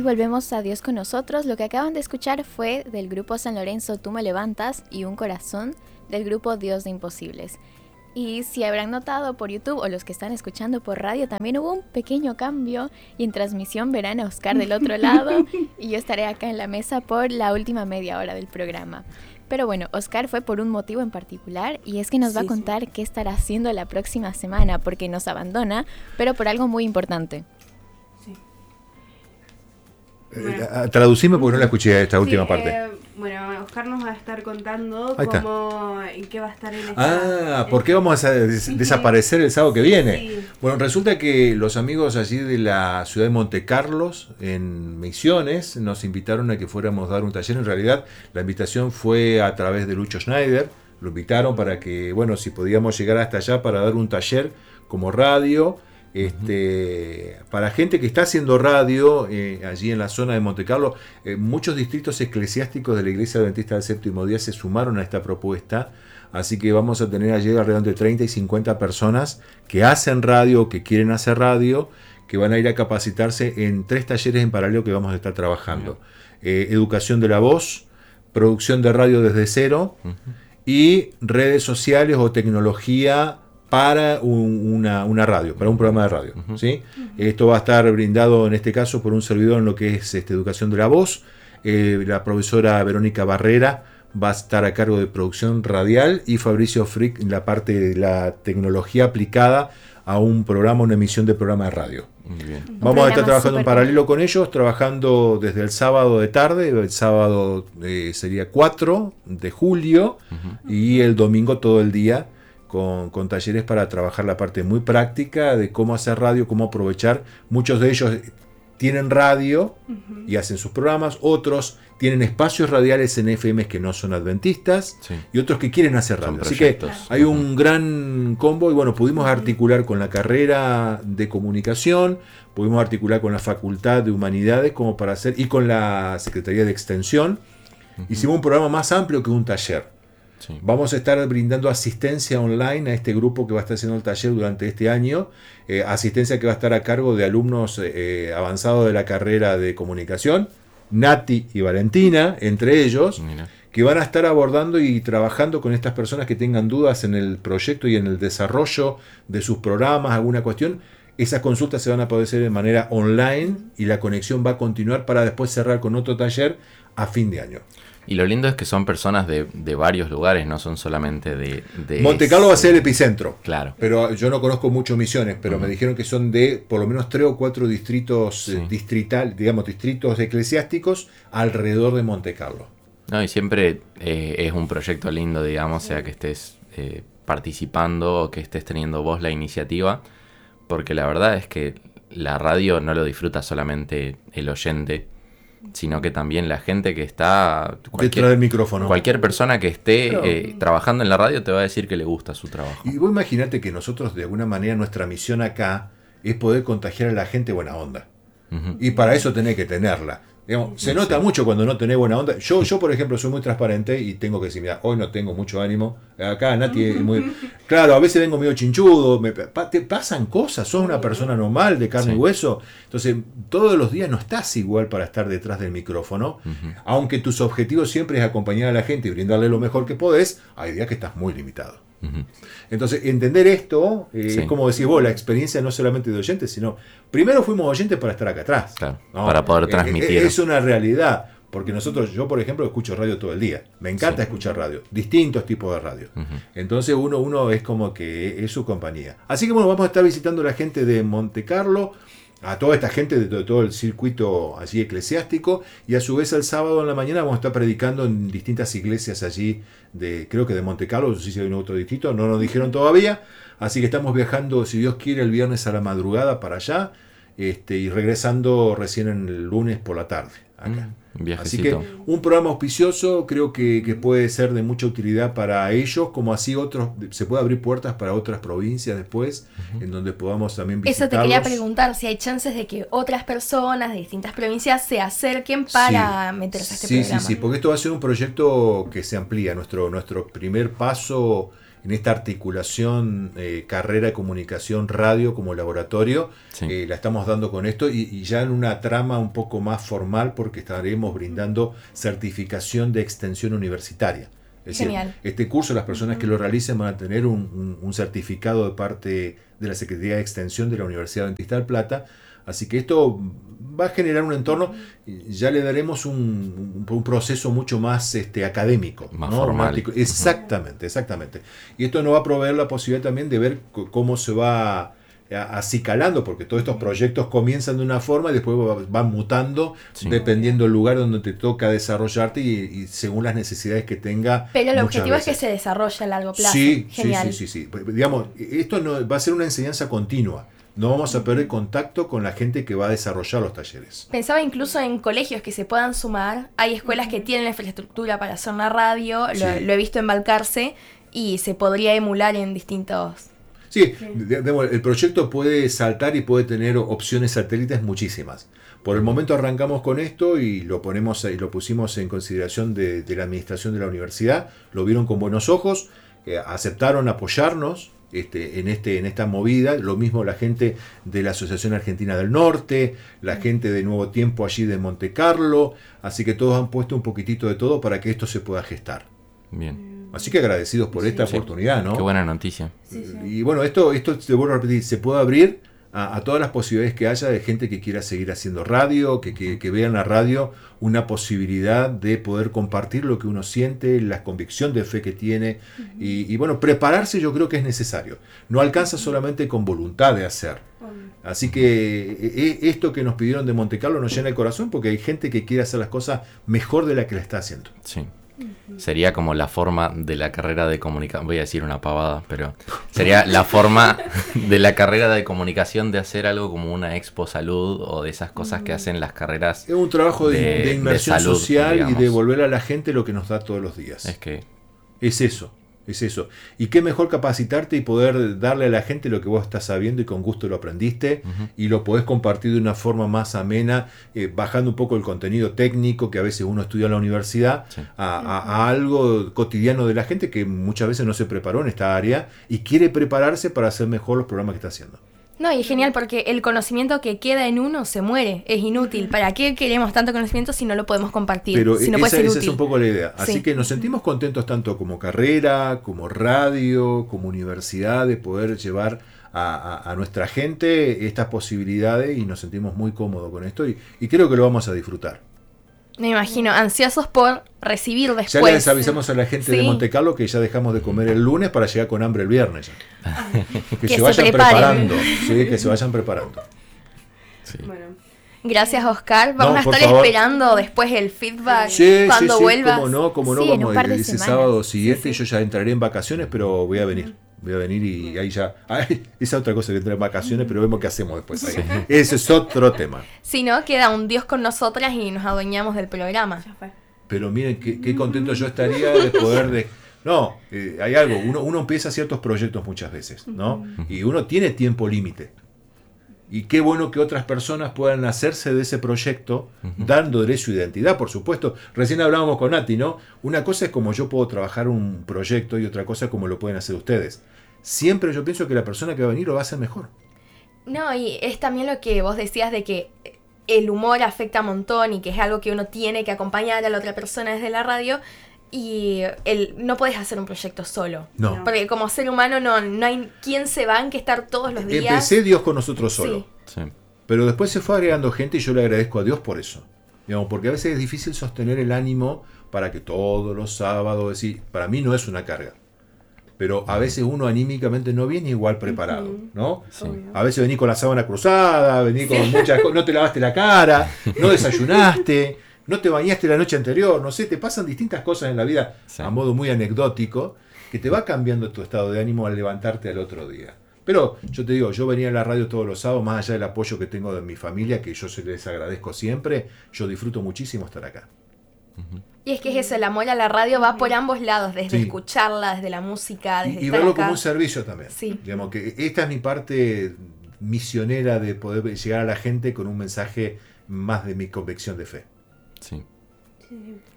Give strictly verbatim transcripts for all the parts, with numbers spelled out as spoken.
volvemos a Dios con nosotros. Lo que acaban de escuchar fue del grupo San Lorenzo Tú me levantas y Un corazón del grupo Dios de Imposibles. Y si habrán notado por YouTube o los que están escuchando por radio, también hubo un pequeño cambio y en transmisión verán a Oscar del otro lado y yo estaré acá en la mesa por la última media hora del programa. Pero bueno, Oscar fue por un motivo en particular y es que nos sí, va a contar sí. qué estará haciendo la próxima semana porque nos abandona, pero por algo muy importante. Sí. Bueno. Eh, traducime porque no la escuché esta última sí, parte. Eh, bueno, Oscar nos va a estar contando cómo, en qué va a estar en esta... Ah, ¿por qué vamos a des- desaparecer el sábado que viene? Sí. Bueno, resulta que los amigos allí de la ciudad de Monte Carlos, en Misiones, nos invitaron a que fuéramos a dar un taller. En realidad, la invitación fue a través de Lucho Schneider. Lo invitaron para que, bueno, si podíamos llegar hasta allá para dar un taller como radio... Este, uh-huh. Para gente que está haciendo radio eh, allí en la zona de Monte Carlo, eh, muchos distritos eclesiásticos de la Iglesia Adventista del Séptimo Día se sumaron a esta propuesta, así que vamos a tener allí alrededor de treinta y cincuenta personas que hacen radio, que quieren hacer radio, que van a ir a capacitarse en tres talleres en paralelo que vamos a estar trabajando. Uh-huh. Eh, educación de la voz, producción de radio desde cero uh-huh. y redes sociales o tecnología para un, una, una radio, para un programa de radio. Uh-huh. ¿Sí? Uh-huh. Esto va a estar brindado en este caso por un servidor en lo que es este, educación de la voz. Eh, la profesora Verónica Barrera va a estar a cargo de producción radial y Fabricio Frick en la parte de la tecnología aplicada a un programa, una emisión de programa de radio. Muy bien. programa Vamos a estar trabajando en paralelo bien. con ellos, trabajando desde el sábado de tarde, el sábado eh, sería cuatro de julio uh-huh. y el domingo todo el día. Con, con talleres para trabajar la parte muy práctica de cómo hacer radio, cómo aprovechar. Muchos de ellos tienen radio uh-huh. y hacen sus programas, otros tienen espacios radiales en F Ms que no son adventistas sí. y otros que quieren hacer radio. Así que hay uh-huh. un gran combo y bueno, pudimos articular con la carrera de comunicación, pudimos articular con la Facultad de Humanidades como para hacer y con la Secretaría de Extensión. Uh-huh. Hicimos un programa más amplio que un taller. Sí. Vamos a estar brindando asistencia online a este grupo que va a estar haciendo el taller durante este año, eh, asistencia que va a estar a cargo de alumnos eh, avanzados de la carrera de comunicación, Nati y Valentina, entre ellos, Mira. que van a estar abordando y trabajando con estas personas que tengan dudas en el proyecto y en el desarrollo de sus programas, alguna cuestión. Esas consultas se van a poder hacer de manera online y la conexión va a continuar para después cerrar con otro taller a fin de año. Y lo lindo es que son personas de, de varios lugares, no son solamente de... de Monte Carlo va a ser el epicentro. Claro. Pero yo no conozco mucho Misiones, pero uh-huh. me dijeron que son de por lo menos tres o cuatro distritos sí. eh, distrital, digamos, distritos eclesiásticos alrededor de Monte Carlo. No, y siempre eh, es un proyecto lindo, digamos, sea que estés eh, participando o que estés teniendo vos la iniciativa, porque la verdad es que la radio no lo disfruta solamente el oyente, sino que también la gente que está... Detrás del micrófono. Cualquier persona que esté claro. eh, trabajando en la radio te va a decir que le gusta su trabajo. Y vos imaginate que nosotros, de alguna manera, nuestra misión acá es poder contagiar a la gente buena onda. Uh-huh. Y para eso tenés que tenerla. Digamos, se nota sí. mucho cuando no tenés buena onda. Yo, yo, por ejemplo, soy muy transparente y tengo que decir, mira, hoy no tengo mucho ánimo. Acá Nati es muy... Claro, a veces vengo medio chinchudo, me, pa, te pasan cosas, sos una persona normal, de carne sí. y hueso. Entonces, todos los días no estás igual para estar detrás del micrófono. Uh-huh. Aunque tus objetivos siempre es acompañar a la gente y brindarle lo mejor que podés, hay días que estás muy limitado. Uh-huh. Entonces, entender esto, eh, sí. es como decís vos, la experiencia no solamente de oyentes, sino primero fuimos oyentes para estar acá atrás. Claro, ¿no? Para poder transmitir. Eh, es una realidad, porque nosotros, yo por ejemplo, escucho radio todo el día. Me encanta sí. escuchar radio, distintos tipos de radio. Uh-huh. Entonces uno, uno es como que es su compañía. Así que bueno, vamos a estar visitando a la gente de Monte Carlo, a toda esta gente de todo el circuito allí eclesiástico, y a su vez el sábado en la mañana vamos a estar predicando en distintas iglesias allí, de creo que de Monte Carlo, no sé si hay un otro distrito, no nos dijeron todavía, así que estamos viajando, si Dios quiere, el viernes a la madrugada para allá, este, y regresando recién en el lunes por la tarde acá. Mm. Así que un programa auspicioso, creo que, que puede ser de mucha utilidad para ellos, como así otros, se puede abrir puertas para otras provincias después, uh-huh. en donde podamos también visitarlos. Eso te quería preguntar, si hay chances de que otras personas de distintas provincias se acerquen para sí. meterse a este sí, programa. Sí, sí, porque esto va a ser un proyecto que se amplía. Nuestro, nuestro primer paso en esta articulación eh, carrera de comunicación radio como laboratorio, sí. eh, la estamos dando con esto y, y ya en una trama un poco más formal porque estaremos brindando certificación de extensión universitaria. Es Genial. decir, este curso las personas que lo realicen van a tener un, un, un certificado de parte de la Secretaría de Extensión de la Universidad Adventista del Plata. Así que esto va a generar un entorno, ya le daremos un, un, un proceso mucho más este, académico. Más ¿no? formal. Exactamente, exactamente. Y esto nos va a proveer la posibilidad también de ver c- cómo se va acicalando, porque todos estos proyectos comienzan de una forma y después van mutando sí. dependiendo del lugar donde te toca desarrollarte y, y según las necesidades que tenga. Pero el objetivo veces. es que se desarrolle a largo plazo. Sí, Genial. sí, sí, sí, sí. Digamos, esto no, va a ser una enseñanza continua. No vamos a perder contacto con la gente que va a desarrollar los talleres. Pensaba incluso en colegios que se puedan sumar. Hay escuelas que tienen la infraestructura para hacer una radio, sí. lo, lo he visto en Balcarce, y se podría emular en distintos... Sí, el proyecto puede saltar y puede tener opciones satélites muchísimas. Por el momento arrancamos con esto y lo ponemos y lo pusimos en consideración de, de la administración de la universidad. Lo vieron con buenos ojos, eh, aceptaron apoyarnos este, en, este, en esta movida. Lo mismo la gente de la Asociación Argentina del Norte, la gente de Nuevo Tiempo allí de Monte Carlo. Así que todos han puesto un poquitito de todo para que esto se pueda gestar. Bien. Así que agradecidos por sí, esta sí. oportunidad, ¿no? Qué buena noticia. Sí, sí. Y bueno, esto, esto te vuelvo a repetir, se puede abrir a, a todas las posibilidades que haya de gente que quiera seguir haciendo radio, que, que, que vea en la radio una posibilidad de poder compartir lo que uno siente, la convicción de fe que tiene. Uh-huh. y, y bueno, prepararse yo creo que es necesario. No alcanza solamente con voluntad de hacer. Uh-huh. Así que eh, esto que nos pidieron de Monte Carlo nos llena el corazón porque hay gente que quiere hacer las cosas mejor de la que la está haciendo. Sí. Sería como la forma de la carrera de comunicación, voy a decir una pavada, pero sería la forma de la carrera de comunicación de hacer algo como una expo salud o de esas cosas que hacen las carreras. Es un trabajo de, de, de inmersión de salud, social digamos. Y de devolver a la gente lo que nos da todos los días. Es que es eso. Es eso. Y qué mejor capacitarte y poder darle a la gente lo que vos estás sabiendo y con gusto lo aprendiste uh-huh. y lo podés compartir de una forma más amena, eh, bajando un poco el contenido técnico que a veces uno estudia en la universidad sí. a, a, a algo cotidiano de la gente que muchas veces no se preparó en esta área y quiere prepararse para hacer mejor los programas que está haciendo. No, y es genial porque el conocimiento que queda en uno se muere, es inútil. ¿Para qué queremos tanto conocimiento si no lo podemos compartir? Pero si no esa, puede ser esa útil. es un poco la idea. Así sí. que nos sentimos contentos tanto como carrera, como radio, como universidad, de poder llevar a, a, a nuestra gente estas posibilidades y nos sentimos muy cómodos con esto y, y creo que lo vamos a disfrutar. Me imagino, ansiosos por recibir después. Ya les avisamos a la gente sí. de Monte Carlo que ya dejamos de comer el lunes para llegar con hambre el viernes. Ya. Que, que se vayan se preparando. Sí, que se vayan preparando. Sí. Bueno. Gracias, Oscar. Vamos no, a estar favor. esperando después el feedback sí, cuando sí, sí, vuelvas. Como no, como no, sí, vamos el, ese sábado siguiente sí, sí. yo ya entraré en vacaciones, pero voy a venir. Voy a venir y ahí ya... Ay, esa es otra cosa que entra en vacaciones, pero vemos qué hacemos después. Ahí. Sí. Ese es otro tema. Si no, queda un Dios con nosotras y nos adueñamos del programa. Pero miren, qué, qué contento yo estaría de poder... De, no, eh, hay algo. Uno, uno empieza ciertos proyectos muchas veces, ¿no? Y uno tiene tiempo límite. Y qué bueno que otras personas puedan hacerse de ese proyecto, uh-huh. dándole su identidad, por supuesto. Recién hablábamos con Nati, ¿no? Una cosa es como yo puedo trabajar un proyecto y otra cosa es como lo pueden hacer ustedes. Siempre yo pienso que la persona que va a venir lo va a hacer mejor. No, y es también lo que vos decías de que el humor afecta un montón y que es algo que uno tiene que acompañar a la otra persona desde la radio. Y el, no podés hacer un proyecto solo. No. Porque como ser humano no, no hay quien se banque estar todos los días. Empecé Dios con nosotros solo. Sí. Sí. Pero después se fue agregando gente y yo le agradezco a Dios por eso. Digamos, porque a veces es difícil sostener el ánimo para que todos los sábados, decir, para mí no es una carga. Pero a veces uno anímicamente no viene igual preparado, ¿no? Sí. A veces venís con la sábana cruzada, venís con sí. muchas cosas, no te lavaste la cara, no desayunaste. No te bañaste la noche anterior, no sé, te pasan distintas cosas en la vida sí. a modo muy anecdótico que te va cambiando tu estado de ánimo al levantarte al otro día. Pero yo te digo, yo venía a la radio todos los sábados, más allá del apoyo que tengo de mi familia, que yo se les agradezco siempre, yo disfruto muchísimo estar acá. Uh-huh. Y es que es eso, el amor a la radio va por ambos lados, desde sí. escucharla, desde la música, desde Y, y estar verlo acá. como un servicio también. Sí. Digamos que esta es mi parte misionera de poder llegar a la gente con un mensaje más de mi convicción de fe. Sí. Sí.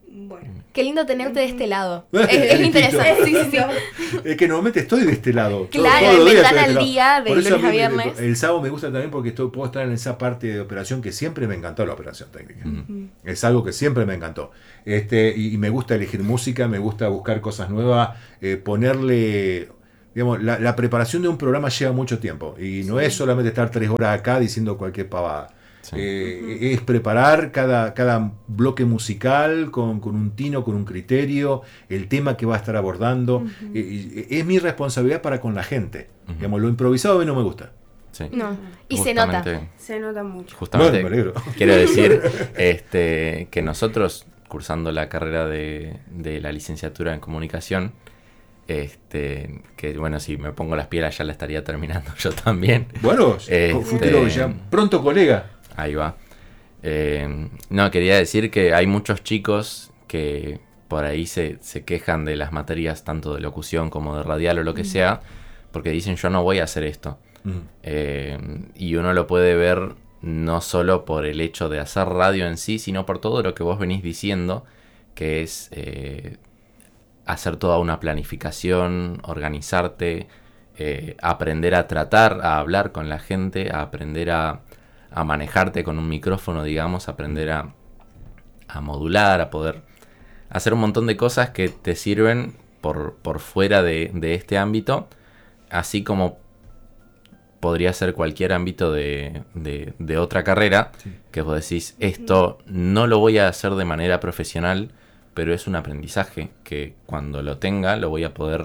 Bueno. Qué lindo tenerte de este lado. es, es interesante. Sí, sí, sí. Es que normalmente estoy de este lado. Claro, todo, todo me días dan estoy de al este día de Por eso lunes a mí, viernes. El sábado me gusta también porque estoy, puedo estar en esa parte de operación que siempre me encantó, la operación técnica. Uh-huh. Es algo que siempre me encantó. Este, y, y me gusta elegir música, me gusta buscar cosas nuevas, eh, ponerle... Digamos, la, la preparación de un programa lleva mucho tiempo. Y no sí. es solamente estar tres horas acá diciendo cualquier pavada. Sí. Eh, uh-huh. Es preparar cada, cada bloque musical con, con un tino, con un criterio, el tema que va a estar abordando. Uh-huh. Eh, es mi responsabilidad para con la gente. Uh-huh. Digamos, lo improvisado a mí no me gusta. Sí. No, y justamente, se nota. Se nota mucho. Justamente, bueno, me alegro. Quiero decir este, que nosotros, cursando la carrera de, de la licenciatura en comunicación, Este, que bueno, si me pongo las pilas ya la estaría terminando yo también. Bueno, este, futuro ya pronto colega. Ahí va. Eh, no, quería decir que hay muchos chicos que por ahí se, se quejan de las materias tanto de locución como de radial o lo que mm. sea, porque dicen yo no voy a hacer esto. Mm. Eh, y uno lo puede ver no solo por el hecho de hacer radio en sí, sino por todo lo que vos venís diciendo, que es... Eh, hacer toda una planificación, organizarte, eh, aprender a tratar, a hablar con la gente, a aprender a, a manejarte con un micrófono, digamos, aprender a, a modular, a poder hacer un montón de cosas que te sirven por, por fuera de, de este ámbito, así como podría ser cualquier ámbito de, de, de otra carrera, sí. que vos decís, esto no lo voy a hacer de manera profesional, pero es un aprendizaje que cuando lo tenga lo voy a poder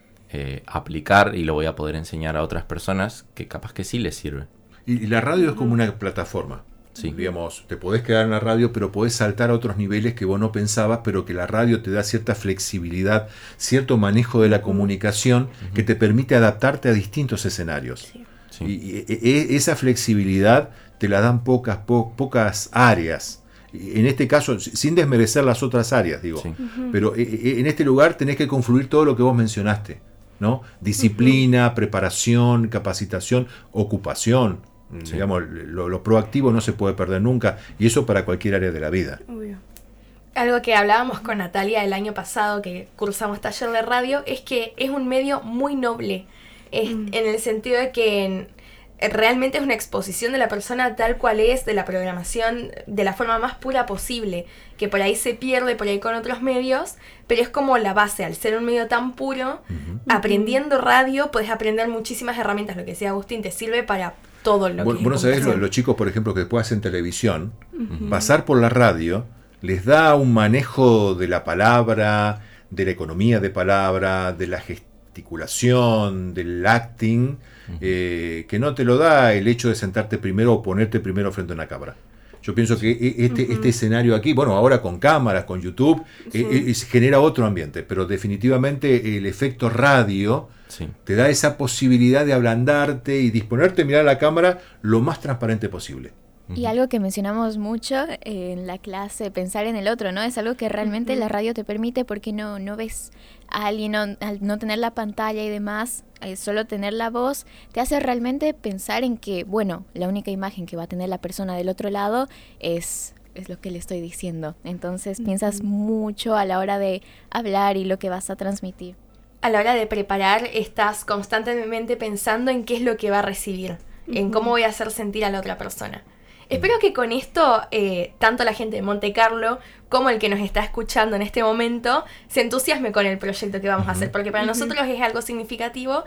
eh, aplicar y lo voy a poder enseñar a otras personas que capaz que sí les sirve. Y, y la radio es como una plataforma. Sí. Digamos, te podés quedar en la radio, pero podés saltar a otros niveles que vos no pensabas, pero que la radio te da cierta flexibilidad, cierto manejo de la comunicación uh-huh. que te permite adaptarte a distintos escenarios. Sí. Sí. Y, y, y esa flexibilidad te la dan pocas, po, pocas áreas. En este caso, sin desmerecer las otras áreas, digo, sí. uh-huh. pero en este lugar tenés que confluir todo lo que vos mencionaste, ¿no? Disciplina, uh-huh. preparación, capacitación, ocupación, sí. digamos, lo, lo proactivo no se puede perder nunca, y eso para cualquier área de la vida. Obvio. Algo que hablábamos con Natalia el año pasado, que cursamos taller de radio, es que es un medio muy noble, es, uh-huh. en el sentido de que... En, realmente es una exposición de la persona tal cual es, de la programación, de la forma más pura posible, que por ahí se pierde por ahí con otros medios, pero es como la base, al ser un medio tan puro, uh-huh. aprendiendo radio puedes aprender muchísimas herramientas, lo que decía Agustín, te sirve para todo lo bueno, que bueno, sabés, los, los chicos, por ejemplo, que después hacen televisión, uh-huh. pasar por la radio les da un manejo de la palabra, de la economía de palabra, de la gesticulación, del acting, Uh-huh. Eh, que no te lo da el hecho de sentarte primero o ponerte primero frente a una cámara. Yo pienso que este, uh-huh. este escenario aquí, bueno, ahora con cámaras, con YouTube, sí. eh, eh, genera otro ambiente, pero definitivamente el efecto radio sí. te da esa posibilidad de ablandarte y disponerte a mirar la cámara lo más transparente posible. Y algo que mencionamos mucho en la clase, pensar en el otro, ¿no? Es algo que realmente uh-huh. la radio te permite porque no, no ves a alguien, no, al no tener la pantalla y demás, eh, solo tener la voz, te hace realmente pensar en que, bueno, la única imagen que va a tener la persona del otro lado es, es lo que le estoy diciendo. Entonces uh-huh. piensas mucho a la hora de hablar y lo que vas a transmitir. A la hora de preparar estás constantemente pensando en qué es lo que va a recibir, uh-huh. en cómo voy a hacer sentir a la otra persona. Espero que con esto, eh, tanto la gente de Monte Carlo como el que nos está escuchando en este momento, se entusiasme con el proyecto que vamos uh-huh. a hacer, porque para uh-huh. nosotros es algo significativo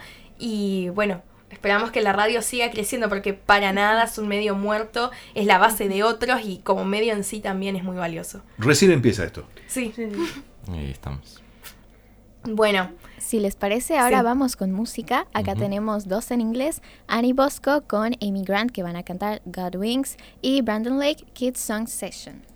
y bueno, esperamos que la radio siga creciendo porque para nada es un medio muerto, es la base de otros y como medio en sí también es muy valioso. Recién empieza esto. Sí. sí. Ahí estamos. Bueno, si les parece, ahora sí. vamos con música. Acá uh-huh. tenemos dos en inglés, Annie Bosco con Amy Grant, que van a cantar God Wings, y Brandon Lake, Kids Song Session.